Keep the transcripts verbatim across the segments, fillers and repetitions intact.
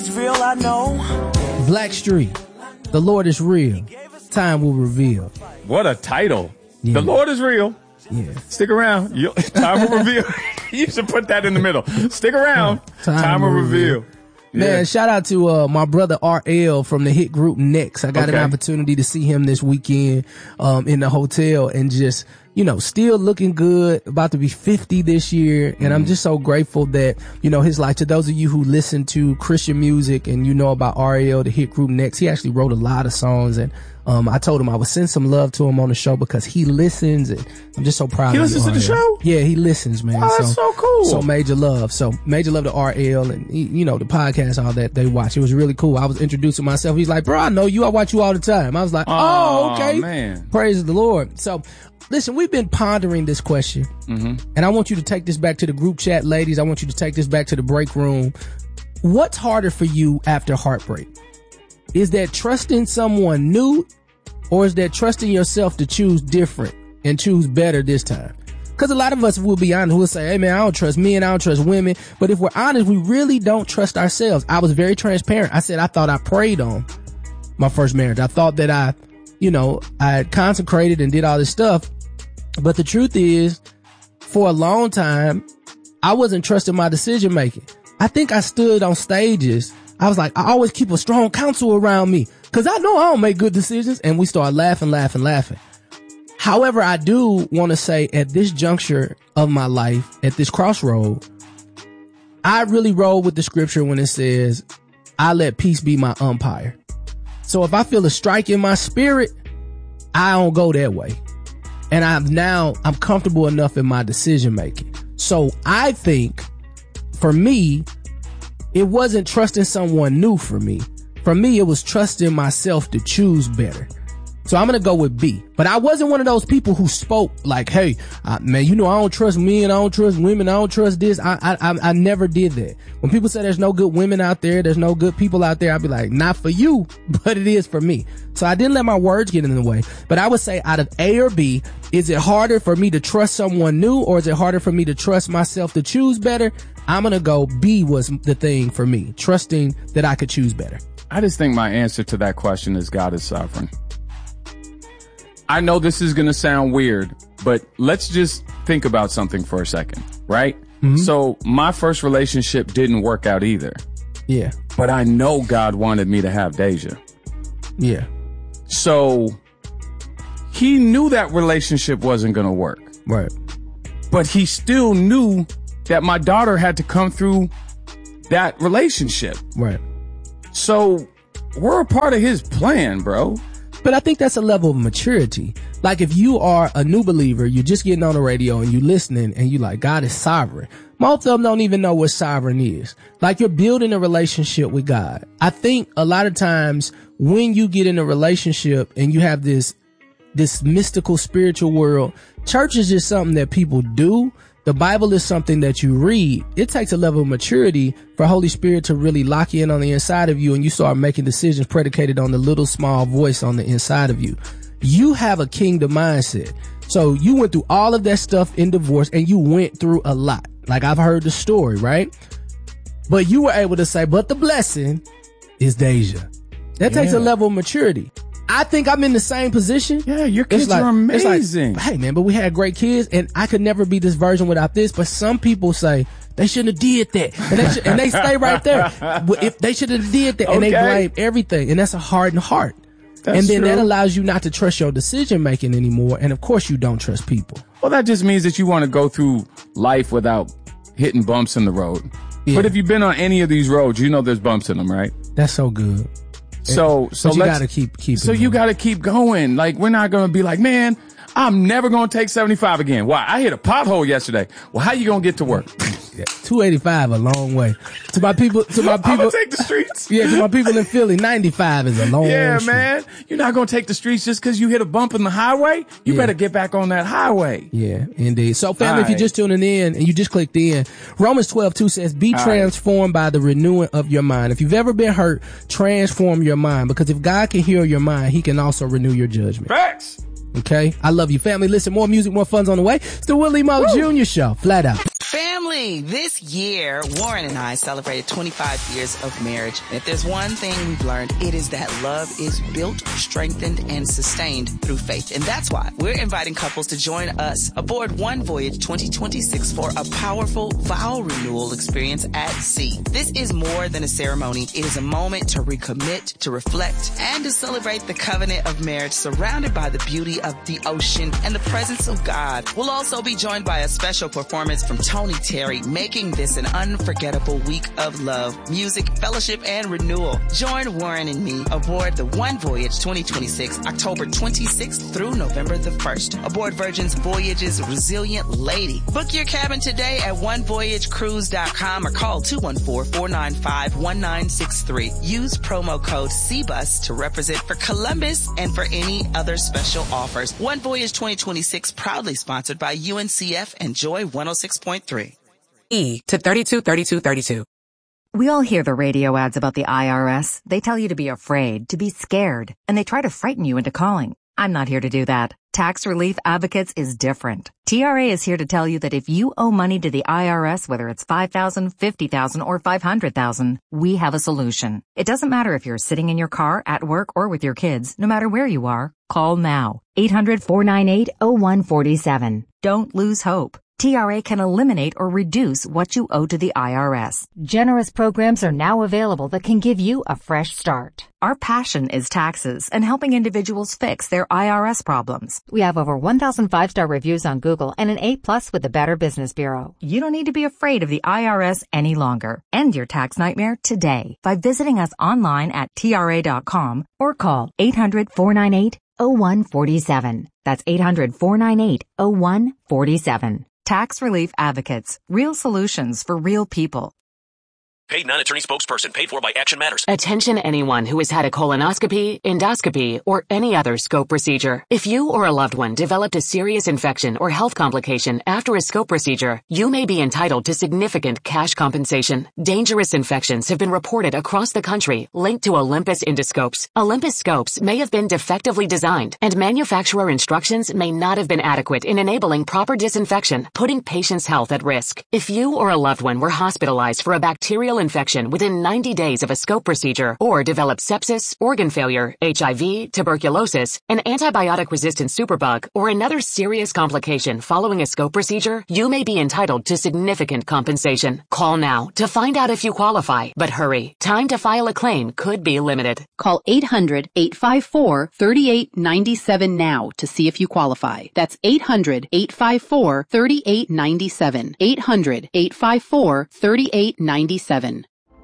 Real, I know. Blackstreet, the Lord is real. Time will reveal. What a title. Yeah. The Lord is real. Yeah. Stick around. You, time will reveal. You should put that in the middle. Stick around. Time, time will reveal. Man, Yeah. shout out to uh, my brother R L from the hit group Next. I got Okay. an opportunity to see him this weekend um, in the hotel and just, you know, still looking good, about to be fifty this year. And Mm-hmm. I'm just so grateful that, you know, his life, to those of you who listen to Christian music and you know about R L, the hit group Next, he actually wrote a lot of songs. And um, I told him I would send some love to him on the show because he listens, and I'm just so proud He of listens you, to the R L. show? Yeah, he listens, man. Oh, that's so cool. So major love. So major love to R L and, you know, the podcast, all that they watch. It was really cool. I was introducing myself. He's like, bro, I know you. I watch you all the time. I was like, oh, Aw, okay. man. Praise the Lord. So listen, we've been pondering this question, Mm-hmm. and I want you to take this back to the group chat, ladies. I want you to take this back to the break room. What's harder for you after heartbreak? Is that trusting someone new, or is that trusting yourself to choose different and choose better this time? Because a lot of us will be honest. We'll say, hey, man, I don't trust men. I don't trust women. But if we're honest, we really don't trust ourselves. I was very transparent. I said I thought I prayed on my first marriage. I thought that I, you know, I had consecrated and did all this stuff. But the truth is, for a long time, I wasn't trusting my decision making. I think I stood on stages. I was like, I always keep a strong counsel around me because I know I don't make good decisions. And we start laughing, laughing, laughing. However, I do want to say at this juncture of my life, at this crossroad, I really roll with the scripture when it says, I let peace be my umpire. So if I feel a strike in my spirit, I don't go that way. And I'm now, I'm comfortable enough in my decision making. So I think for me, it wasn't trusting someone new for me. For me, it was trusting myself to choose better. So I'm going to go with B. But I wasn't one of those people who spoke like, hey, uh, man, you know, I don't trust men. I don't trust women. I don't trust this. I, I, I, I never did that. When people say there's no good women out there, there's no good people out there, I'd be like, not for you, but it is for me. So I didn't let my words get in the way. But I would say out of A or B, is it harder for me to trust someone new, or is it harder for me to trust myself to choose better? I'm going to go B was the thing for me, trusting that I could choose better. I just think my answer to that question is God is sovereign. I know this is going to sound weird, but let's just think about something for a second, right? Mm-hmm. So my first relationship didn't work out either. Yeah. But I know God wanted me to have Deja. Yeah. So he knew that relationship wasn't going to work. Right. But he still knew that my daughter had to come through that relationship. Right. So we're a part of his plan, bro. But I think that's a level of maturity. Like if you are a new believer, you're just getting on the radio and you're listening and you're like, God is sovereign. Most of them don't even know what sovereign is. Like you're building a relationship with God. I think a lot of times when you get in a relationship and you have this, this mystical spiritual world, church is just something that people do. The Bible is something that you read. It takes a level of maturity for Holy Spirit to really lock you in on the inside of you, and you start making decisions predicated on the little small voice on the inside of you. You have a kingdom mindset. So you went through all of that stuff in divorce, and you went through a lot. Like I've heard the story, right? But you were able to say, but the blessing is Deja. That Yeah. takes a level of maturity. I think I'm in the same position. Yeah, your kids It's like- are amazing. It's like, hey man, but we had great kids and I could never be this version without this. But some people say they shouldn't have did that. And they, should, and they stay right there. If they should have did that, and they Okay. blame everything. And that's a hardened heart. That's and then true. that allows you not to trust your decision making anymore. And of course you don't trust people. Well, that just means that you want to go through life without hitting bumps in the road. Yeah. But if you've been on any of these roads, you know there's bumps in them, right? That's so good. So, so But you let's- gotta keep, keep So it you going. got to keep going. Like, we're not going to be like, man, I'm never going to take seventy-five again. Why? I hit a pothole yesterday. Well, how you going to get to work? Yeah, two eighty-five a long way. To my people, to my I'm people, going to take the streets. yeah, to my people in Philly, ninety-five is a long Yeah, street. man. You're not going to take the streets just because you hit a bump in the highway. You Yeah. better get back on that highway. Yeah, indeed. So family, if you're Alright. just tuning in and you just clicked in, Romans twelve two says, be Alright. transformed by the renewing of your mind. If you've ever been hurt, transform your mind, because if God can heal your mind, he can also renew your judgment. Facts. Okay? I love you, family. Listen, more music, more fun's on the way. It's the Willie Mo Junior Show. Flat out. Family. Family, this year, Warren and I celebrated twenty-five years of marriage. And if there's one thing we've learned, it is that love is built, strengthened, and sustained through faith. And that's why we're inviting couples to join us aboard One Voyage twenty twenty-six for a powerful vow renewal experience at sea. This is more than a ceremony. It is a moment to recommit, to reflect, and to celebrate the covenant of marriage surrounded by the beauty of the ocean and the presence of God. We'll also be joined by a special performance from Tony Terry, making this an unforgettable week of love, music, fellowship, and renewal. Join Warren and me aboard the One Voyage twenty twenty-six, October twenty-sixth through November the first, aboard Virgin's Voyage's Resilient Lady. Book your cabin today at one voyage cruise dot com or call two one four, four nine five, one nine six three. Use promo code C B U S to represent for Columbus and for any other special offers. One Voyage twenty twenty-six, proudly sponsored by U N C F and Joy one oh six point three. E to thirty-two thirty-two thirty-two. We all hear the radio ads about the I R S. They tell you to be afraid, to be scared, and they try to frighten you into calling. I'm not here to do that. Tax Relief Advocates is different. T R A is here to tell you that if you owe money to the I R S, whether it's five thousand dollars, fifty thousand dollars, or five hundred thousand dollars, we have a solution. It doesn't matter if you're sitting in your car, at work, or with your kids. No matter where you are, call now. eight hundred, four nine eight, oh one four seven. Don't lose hope. T R A can eliminate or reduce what you owe to the I R S. Generous programs are now available that can give you a fresh start. Our passion is taxes and helping individuals fix their I R S problems. We have over one thousand five-star reviews on Google and an A plus with the Better Business Bureau. You don't need to be afraid of the I R S any longer. End your tax nightmare today by visiting us online at T R A dot com or call eight hundred, four nine eight, oh one four seven. That's eight hundred, four nine eight, oh one four seven. Tax Relief Advocates. Real solutions for real people. Paid non-attorney spokesperson paid for by Action Matters. Attention anyone who has had a colonoscopy, endoscopy, or any other scope procedure. If you or a loved one developed a serious infection or health complication after a scope procedure, you may be entitled to significant cash compensation. Dangerous infections have been reported across the country linked to Olympus endoscopes. Olympus scopes may have been defectively designed, and manufacturer instructions may not have been adequate in enabling proper disinfection, putting patients' health at risk. If you or a loved one were hospitalized for a bacterial infection within ninety days of a scope procedure or developed sepsis, organ failure, H I V, tuberculosis, an antibiotic-resistant superbug, or another serious complication following a scope procedure, you may be entitled to significant compensation. Call now to find out if you qualify, but hurry. Time to file a claim could be limited. Call eight hundred, eight five four, three eight nine seven now to see if you qualify. That's eight hundred, eight five four, three eight nine seven. eight hundred, eight five four, three eight nine seven.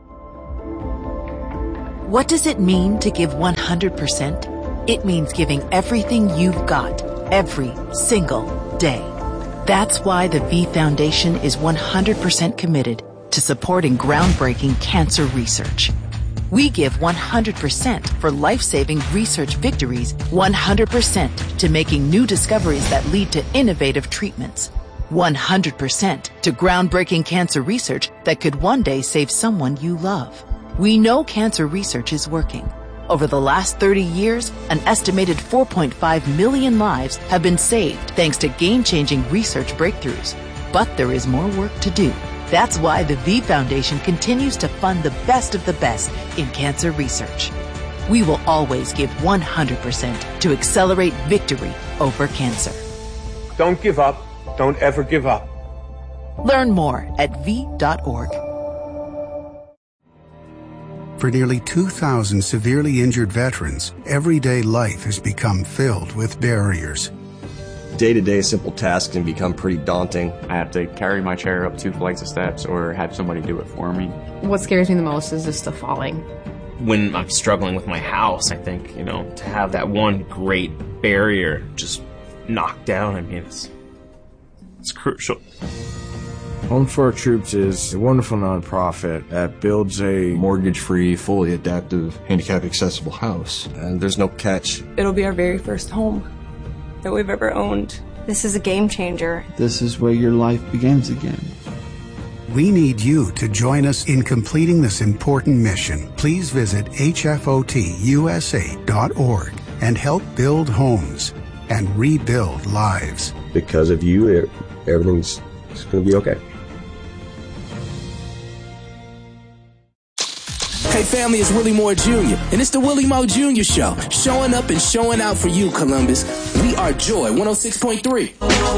What does it mean to give one hundred percent? It means giving everything you've got, every single day. That's why the V Foundation is one hundred percent committed to supporting groundbreaking cancer research. We give one hundred percent for life-saving research victories, one hundred percent to making new discoveries that lead to innovative treatments, one hundred percent to groundbreaking cancer research that could one day save someone you love. We know cancer research is working. Over the last thirty years, an estimated four point five million lives have been saved thanks to game-changing research breakthroughs. But there is more work to do. That's why the V Foundation continues to fund the best of the best in cancer research. We will always give one hundred percent to accelerate victory over cancer. Don't give up. Don't ever give up. Learn more at V dot org. For nearly two thousand severely injured veterans, everyday life has become filled with barriers. Day-to-day simple tasks can become pretty daunting. I have to carry my chair up two flights of steps or have somebody do it for me. What scares me the most is just the falling. When I'm struggling with my house, I think, you know, to have that one great barrier just knocked down, I mean, it's, it's crucial. Home for Our Troops is a wonderful nonprofit that builds a mortgage-free, fully adaptive, handicap-accessible house. And there's no catch. It'll be our very first home that we've ever owned. This is a game changer. This is where your life begins again. We need you to join us in completing this important mission. Please visit H F O T U S A dot org and help build homes and rebuild lives. Because of you, everything's going to be okay. Hey family, it's Willie Moore Junior And it's the Willie Moore Junior Show. Showing up and showing out for you, Columbus. We are Joy one oh six point three.